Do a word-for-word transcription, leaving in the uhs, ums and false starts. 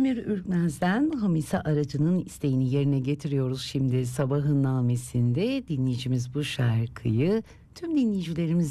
İzmir Ürkmez'den Hamise Aracı'nın isteğini yerine getiriyoruz şimdi. Sabahın namesinde dinleyicimiz bu şarkıyı tüm dinleyicilerimiz